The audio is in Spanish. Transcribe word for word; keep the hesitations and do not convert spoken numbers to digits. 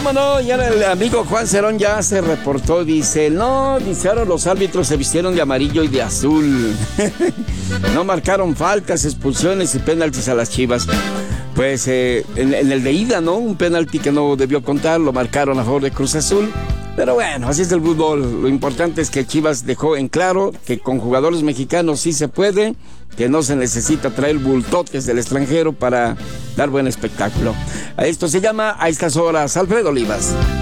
¿Cómo no? Ya el amigo Juan Cerón ya se reportó, dice, no, dice, ahora los árbitros se vistieron de amarillo y de azul. No marcaron faltas, expulsiones y penaltis a las Chivas. Pues eh, en, en el de ida, ¿no? Un penalti que no debió contar, lo marcaron a favor de Cruz Azul. Pero bueno, así es el fútbol. Lo importante es que Chivas dejó en claro que con jugadores mexicanos sí se puede, que no se necesita traer bultotes del extranjero para dar buen espectáculo. A esto se llama A Estas Horas, Alfredo Olivas.